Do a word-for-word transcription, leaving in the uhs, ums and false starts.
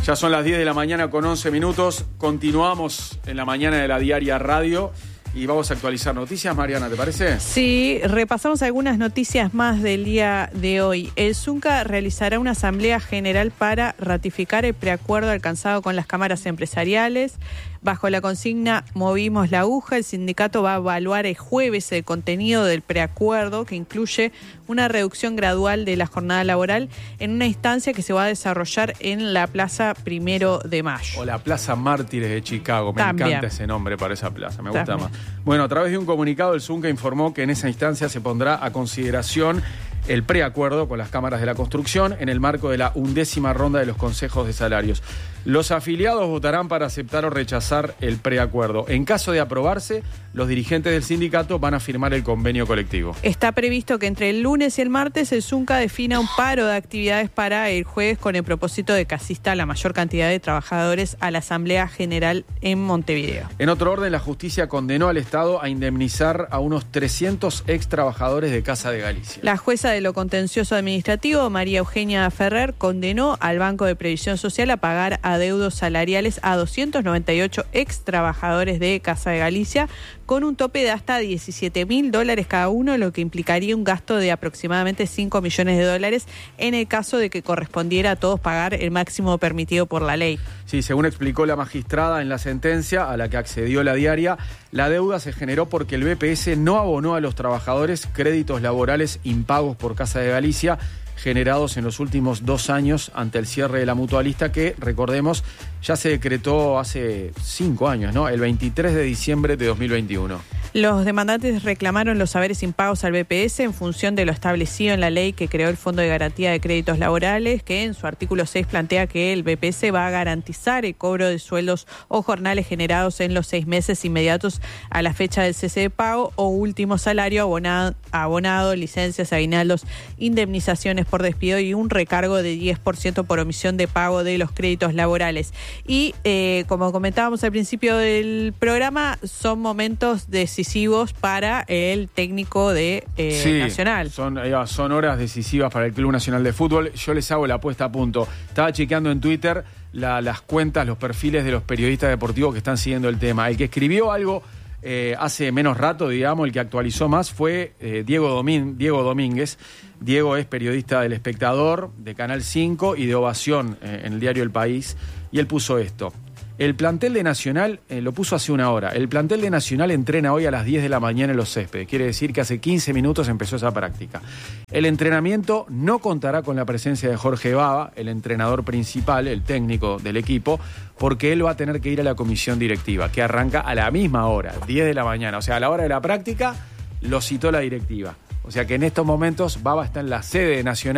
Ya son las diez de la mañana con once minutos. Continuamos en la mañana de la Diaria Radio y vamos a actualizar noticias. Mariana, ¿te parece? Sí, repasamos algunas noticias más del día de hoy. El Zunca realizará una asamblea general para ratificar el preacuerdo alcanzado con las cámaras empresariales. Bajo la consigna Movimos la aguja, el sindicato va a evaluar el jueves el contenido del preacuerdo, que incluye una reducción gradual de la jornada laboral en una instancia que se va a desarrollar en la Plaza Primero de Mayo. O la Plaza Mártires de Chicago. Me También. encanta ese nombre para esa plaza, me gusta También. más. Bueno, a través de un comunicado, el Zunca informó que en esa instancia se pondrá a consideración el preacuerdo con las cámaras de la construcción en el marco de la undécima ronda de los consejos de salarios. Los afiliados votarán para aceptar o rechazar el preacuerdo. En caso de aprobarse, los dirigentes del sindicato van a firmar el convenio colectivo. Está previsto que entre el lunes y el martes el Zunca defina un paro de actividades para el jueves con el propósito de que asista la mayor cantidad de trabajadores a la Asamblea General en Montevideo. En otro orden, la justicia condenó al Estado a indemnizar a unos trescientos ex trabajadores de Casa de Galicia. La jueza de lo contencioso administrativo, María Eugenia Ferrer, condenó al Banco de Previsión Social a pagar adeudos salariales a doscientos noventa y ocho ex trabajadores de Casa de Galicia con un tope de hasta diecisiete mil dólares cada uno, lo que implicaría un gasto de aproximadamente cinco millones de dólares en el caso de que correspondiera a todos pagar el máximo permitido por la ley. Sí, según explicó la magistrada en la sentencia a la que accedió la Diaria, la deuda se generó porque el B P S no abonó a los trabajadores créditos laborales impagos por Casa de Galicia generados en los últimos dos años ante el cierre de la mutualista que, recordemos, ya se decretó hace cinco años, ¿no? El veintitrés de diciembre de dos mil veintiuno. Los demandantes reclamaron los saberes impagos al B P S en función de lo establecido en la ley que creó el Fondo de Garantía de Créditos Laborales, que en su artículo seis plantea que el B P S va a garantizar el cobro de sueldos o jornales generados en los seis meses inmediatos a la fecha del cese de pago o último salario abonado, abonado licencias, aguinaldos, indemnizaciones por despido y un recargo de diez por ciento por omisión de pago de los créditos laborales. Y eh, como comentábamos al principio del programa, son momentos decisivos para el técnico de eh, sí, Nacional. Son, son horas decisivas para el Club Nacional de Fútbol. Yo les hago la puesta a punto. Estaba chequeando en Twitter la, las cuentas, los perfiles de los periodistas deportivos que están siguiendo el tema. El que escribió algo eh, hace menos rato, digamos, el que actualizó más fue eh, Diego, Domín, Diego Domínguez. Diego es periodista del Espectador, de Canal cinco y de Ovación eh, en el diario El País. Y él puso esto. El plantel de Nacional, eh, lo puso hace una hora, el plantel de Nacional entrena hoy a las diez de la mañana en los céspedes. Quiere decir que hace quince minutos empezó esa práctica. El entrenamiento no contará con la presencia de Jorge Baba, el entrenador principal, el técnico del equipo, porque él va a tener que ir a la comisión directiva, que arranca a la misma hora, diez de la mañana. O sea, a la hora de la práctica lo citó la directiva. O sea que en estos momentos Baba está en la sede de Nacional.